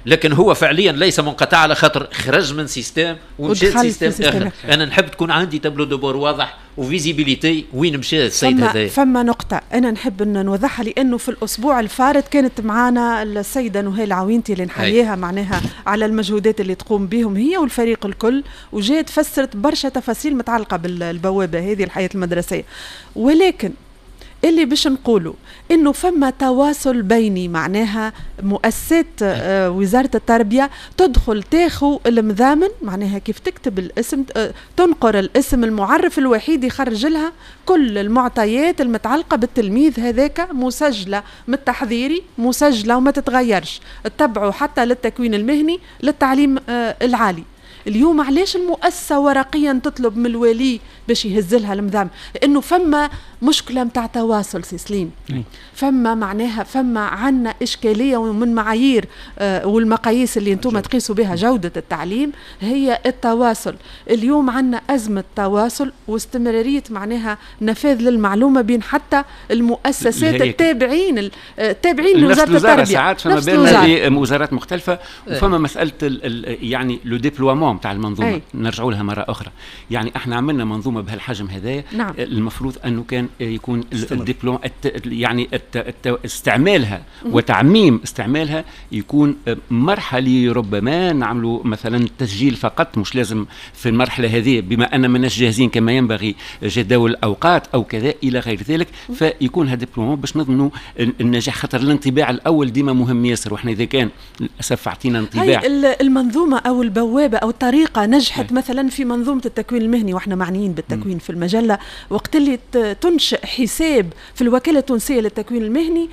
لكن هو فعليا ليس منقطع على خاطر خرج من سيستم ومشى سيستم اخر. انا نحب تكون عندي تابلو دو بور واضح وفيزيبيليتي وين مشى السيد هذا. فما نقطه انا نحب ان نوضحها، لانه في الاسبوع الفارط كانت معنا السيده نهال عوينتي اللي نحييها معناها على المجهودات اللي تقوم بهم هي والفريق الكل، وجات فسرت برشا تفاصيل متعلقه بالبوابه هذه الحياه المدرسيه. ولكن اللي باش نقوله انه فما تواصل بيني، معناها مؤسسات آه وزاره التربيه تدخل تاخو المذامن، معناها كيف تكتب الاسم آه تنقر الاسم المعرف الوحيد يخرج لها كل المعطيات المتعلقه بالتلميذ هذاك، مسجله من التحضيري مسجله وما تتغيرش، تتبعوا حتى للتكوين المهني للتعليم آه العالي. اليوم علاش المؤسسه ورقيا تطلب من الولي باش يهزلها المذام؟ لانه فما مشكله متاع تواصل سي سليم، فما معناها فما عنا اشكاليه ومن معايير آه والمقاييس اللي انتم تقيسوا بها جوده التعليم هي التواصل. اليوم عنا ازمه تواصل واستمراريه معناها نفاذ للمعلومه بين حتى المؤسسات التابعين التابعين لوزاره التربيه. ساعات فما بين وزارات مختلفه وفما مساله يعني لو ديبلومون تاع المنظومه. نرجعوا لها مره اخرى، يعني احنا عملنا منظومه بهالحجم هذايا. نعم. المفروض انه كان يكون الدبلوم يعني استعمالها وتعميم استعمالها يكون مرحلي، ربما نعملوا مثلا تسجيل فقط، مش لازم في المرحله هذه بما ان ماناش جاهزين كما ينبغي جداول الاوقات او كذا الى غير ذلك، فيكون هذا دبلوم باش نضمنوا النجاح. خاطر الانطباع الاول ديما مهم ياسر، واحنا اذا كان للاسف اعطينا انطباع المنظومه او البوابه او الطريقه نجحت مثلا في منظومه التكوين المهني، واحنا معنيين بالتكوين م. في المجله، وقت اللي تنشئ حساب في الوكاله التونسيه للتكوين المهني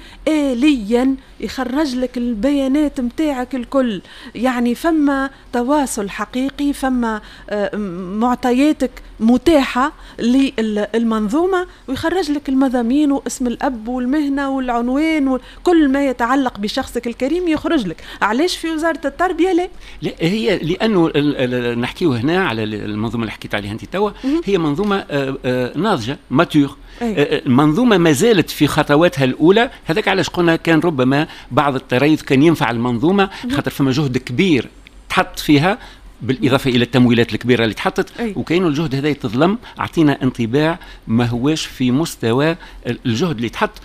آليا يخرج لك البيانات متاعك الكل، يعني فما تواصل حقيقي، فما معطياتك متاحه للمنظومه ويخرج لك المضامين واسم الاب والمهنه والعنوان وكل ما يتعلق بشخصك الكريم يخرج لك. علاش في وزاره التربيه لا؟ لا هي لانه نحكيه هنا على المنظومه اللي حكيت عليها انت توا، هي منظومه ناضجه ماتور، المنظومه ما زالت في خطواتها الاولى. هذاك علاش قلنا كان ربما بعض التريث كان ينفع المنظومه، خاطر فما جهد كبير تحط فيها بالإضافة إلى التمويلات الكبيرة اللي تحطت، وكاين الجهد هذا يتظلم، أعطينا انطباع ما هواش في مستوى الجهد اللي تحط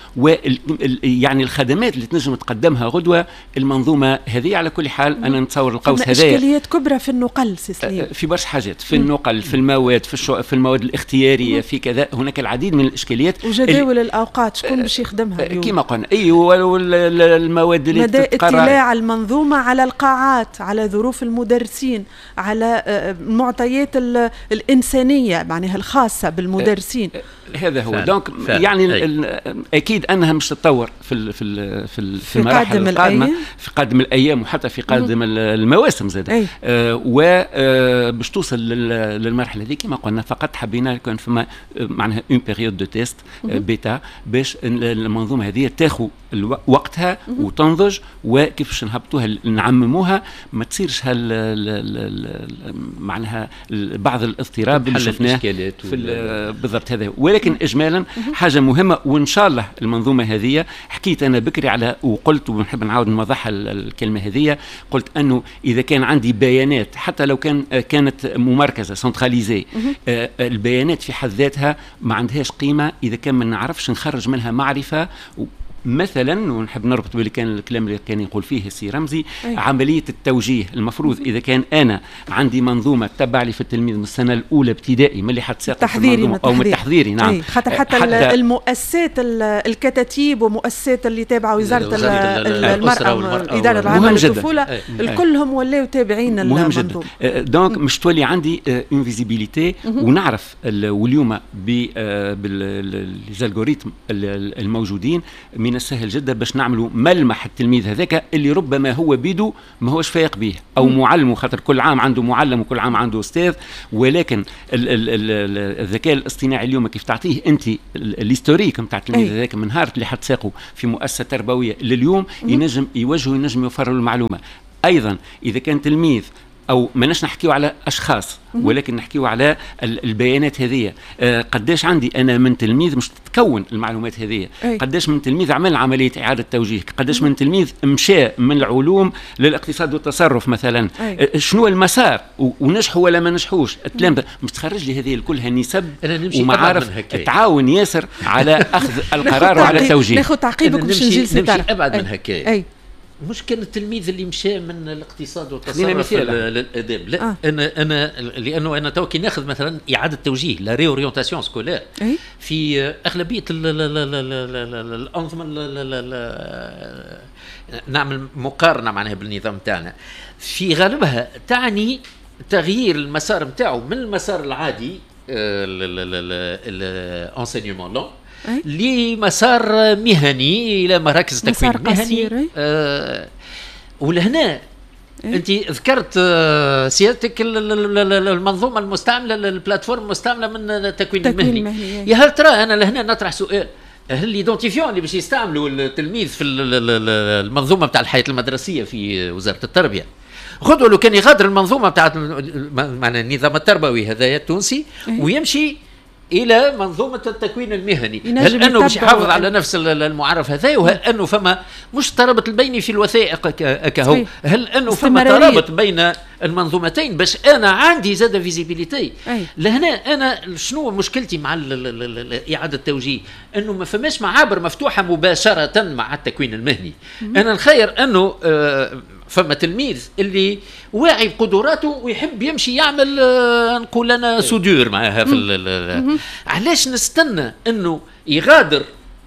ويعني الخدمات اللي تنجم تقدمها غدوة المنظومة هذه. على كل حال أنا نتصور القوس هذا إشكاليات كبرى في النقل سيسليم، في برشا حاجات، في النقل، في المواد، في, الشو... في المواد الاختيارية، في كذا، هناك العديد من الإشكاليات. وجداول ال... الأوقات شكون باش يخدمها اليوم؟ كما قلنا أيوة، المواد اللي مدى اطلاع المنظومة على القاعات، على ظروف المدرسين، على المعطيات الإنسانية معناها الخاصة بالمدرسين. هذا هو دونك يعني اكيد انها مش تتطور في ال في ال في, ال في المراحل القادمه، في قادم الايام وحتى في قادم المواسم زاد، آه وباش توصل للمرحله هذه كما قلنا. فقط حبينا يكون فما معناها اون بيريود دو تيست بيتا باش المنظومه هذه تاخذ وقتها وتنضج، وكيفاش نهبطوها نعمموها ما تصيرش هال معناها بعض الاضطراب اللي شفناه في بالضبط هذا. ولكن اجمالا حاجه مهمه، وان شاء الله المنظومه هذه حكيت انا بكري على وقلت ونحب نعاود نوضحها الكلمه هذه، قلت انه اذا كان عندي بيانات حتى لو كان كانت ممركزه سنتراليزي، آه البيانات في حد ذاتها ما عندهاش قيمه اذا كان ما نعرفش نخرج منها معرفه. مثلا ونحب نربط باللي كان الكلام اللي كان يقول فيه السي رمزي، أيه. عمليه التوجيه المفروض اذا كان انا عندي منظومه تتبع لي في التلميذ من السنه الاولى ابتدائي من اللي حتساقط تحضيري او من التحضيري. نعم أيه. حتى حتى, حتى المؤسسات الكتاتيب ومؤسسات اللي تابعه وزاره المراه والاداره العامه للطفوله الكلهم ولاو تابعين المنظومه. مهم جدا. دونك مش تولي عندي اون فيزيبيليتي ونعرف، واليوم بالالغوريثم الموجودين من السهل جدا باش نعملوا ملمح التلميذ هذاك اللي ربما هو بيدو ما هوش فايق به او معلم، خاطر كل عام عنده معلم وكل عام عنده استاذ، ولكن الذكاء الاصطناعي اليوم كيف تعطيه انت الهيستوريك نتاع التلميذ هذاك من نهار اللي حتساقوا في مؤسسه تربويه لليوم ينجم يوجهه، ينجم يوفر له المعلومه. ايضا اذا كان تلميذ او ماناش نحكيو على اشخاص ولكن نحكيو على البيانات هذه. آه قداش عندي انا من تلميذ مش تتكون المعلومات هذه، قداش من تلميذ عمل عمليه اعاده توجيه، قداش من تلميذ مشى من العلوم للاقتصاد والتصرف مثلا. آه شنو المسار ونجحوا ولا ما نجحوش التلامذه. مش تخرج لي هذه كلها نسب ومعارف تعاون ياسر على اخذ القرار وعلى التوجيه. ناخذ تعقيبك باش نجي نمشي ابعد من هكايا. مش كان التلميذ اللي مشى من الاقتصاد والتصرف للاداب، لا آه. انا انا لانه انا توكي ناخذ مثلا اعاده توجيه لا ريورينتاسيون سكولير في اغلبيه الانظمه، نعمل مقارنه معناها بالنظام تاعنا، في غالبها تعني تغيير المسار نتاعو من المسار العادي الانسينيومون لون لمسار مهني الى مراكز تكوين مهني. آه ولهنا انت ذكرت آه سيادتك المنظومه المستعمله، البلاتفورم المستعمله من التكوين المهني. يا هل ترى انا لهنا نطرح سؤال، هل ليدونتيفيون اللي باش يستعملوا التلميذ في المنظومه بتاع الحياه المدرسيه في وزاره التربيه غدوه لو كان يغادر المنظومه بتاع معناها النظام التربوي هذايا التونسي ويمشي الى منظومه التكوين المهني، هل انه باش يحافظ على نفس المعرف هذا، وهل انه فما مش ترابط البيني في الوثائق كهو، هل انه فما ترابط بين المنظومتين باش انا عندي زاد فيزيبيليتي. لهنا انا شنو مشكلتي مع اعاده التوجيه، انه ما فماش معابر مفتوحه مباشره مع التكوين المهني. انا الخير انه آه فما تلميذ اللي واعي بقدراته ويحب يمشي يعمل آه نقول انا سودور معها في علاش نستنى انه يغادر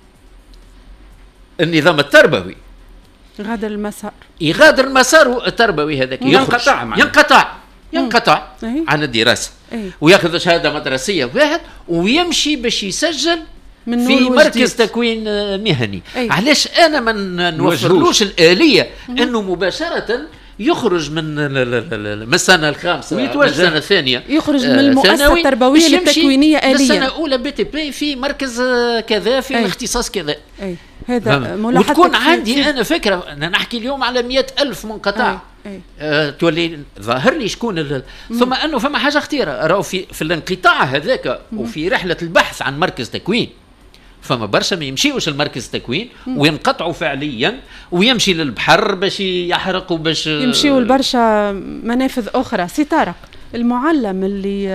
النظام التربوي، يغادر المسار يغادر المسار التربوي هذاك، ينقطع ينقطع ينقطع عن الدراسه وياخذ شهاده مدرسيه واحد ويمشي باش يسجل في مركز تكوين مهني. علاش انا ما نوفرلوش الآلية انه مباشرة يخرج من من السنة الخامسة ويتوجه السنة الثانية، يخرج من المؤسسة التربوية للتكوينية آلية السنة الأولى بي تي بي في مركز كذا في الاختصاص كذا. أي. هذا ملاحظة وتكون عندي أنا فكرة. أنا نحكي اليوم على مئة ألف منقطع. آه، تولي ظاهر لي شكون ثم أنه فما حاجة خطيرة راهو في في الانقطاع هذاك وفي رحلة البحث عن مركز تكوين فما برشا ما يمشيوش المركز تكوين وينقطعوا فعليا ويمشي للبحر باش يحرق وباش يمشيوا لبرشا منافذ اخرى. سي طارق، المعلم اللي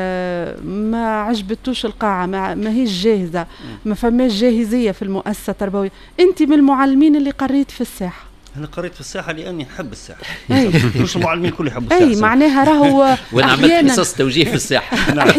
ما عجبتوش القاعه ما, ما هيش جاهزه، ما فماش جاهزيه في المؤسسه التربويه، انت من المعلمين اللي قريت في الساحه. أنا قريت في الساحة لأني نحب الساحة. مش المعلمين كل يحبوا الساحة. أي معناها راهو وأنا عملت قصص توجيه في الساحة.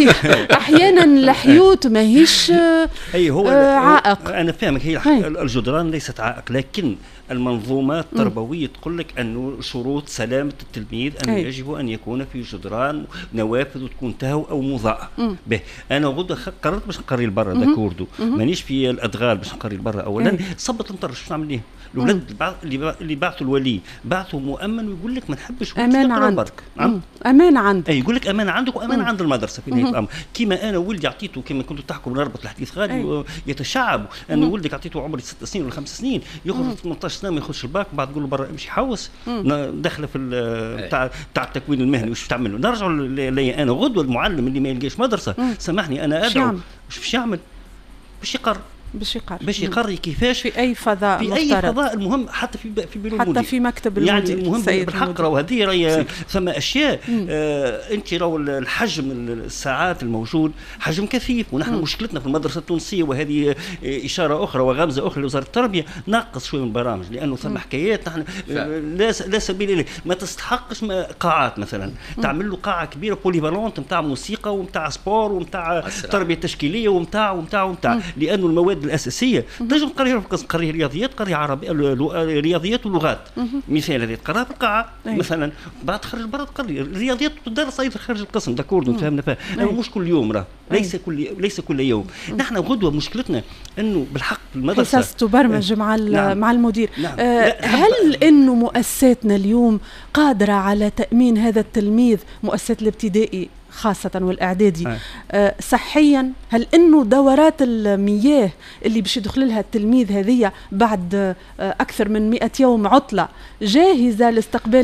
أحيانا الحيوت ما هيش أي هو عائق. أنا فاهمك، هي الجدران ليست عائق، لكن المنظومات التربوية تقول لك أنه شروط سلامة التلميذ أن أي. يجب أن يكون في جدران نوافذ وتكون تهو أو مضاءة. به أنا غدا قررت باش نقري لبرا داكوردو، مانيش في الأدغال باش نقري لبرا. أولا صبت المطرش باش نعمل إيه؟ الأولاد اللي بعثوا الولي بعثوا مؤمن ويقول لك ما نحبش أمان عندك. أمان عندك. أي يقول لك أمان عندك وأمان عند المدرسة في نهاية الأمر. كما أنا ولدي عطيته كما كنتوا تحكوا بنربط الحديث غالي يتشعب، أنا ولدك عطيته عمري ست سنين ولا خمس سنين يخرج ثمانية عشر سنة ما يخش الباك بعد تقول له برا امشي حوس داخله في تاع تاع التكوين المهني وش تعمل له. نرجعوا لي أنا غدوة المعلم اللي ما يلقاش مدرسة سامحني أنا أدعو وش باش يعمل؟ باش يقرر باش يقرر باش يقرر كيفاش في اي فضاء في مفترض. اي فضاء. المهم حتى في في بيرو حتى في مكتب المدير يعني المهم بالحق راهو هذه راهي ثم اشياء آه انت راهو الحجم الساعات الموجود حجم كثيف، ونحن مم. مشكلتنا في المدرسه التونسيه وهذه اشاره اخرى وغمزه اخرى لوزاره التربيه ناقص شويه من البرامج، لانه ثم حكايات نحن لا لا سبيل اليه ما تستحقش قاعات مثلا مم. تعمل له قاعه كبيره بوليفالونت نتاع موسيقى ونتاع سبور ونتاع تربيه تشكيليه ونتاع ونتاع ونتاع لانه المواد الاساسيه تنجم تقريها في قريه رياضيات قريه عربيه رياضيات ولغات مثال هذه تقراها في القاعه مثلا بعد تخرج برا تقري الرياضيات تدرس ايضا خارج القسم داكورد فهمنا فيها مش كل يوم راه ليس كل ليس كل يوم. نحن غدوه مشكلتنا انه بالحق المدرسه حصص تبرمج مع نعم. مع المدير نعم. آه هل انه مؤسساتنا اليوم قادره على تامين هذا التلميذ مؤسسات الابتدائي خاصة والإعدادي آه صحيا؟ هل إنه دورات المياه اللي باش يدخل لها التلميذ هذه بعد آه أكثر من مئة يوم عطلة جاهزة لاستقبال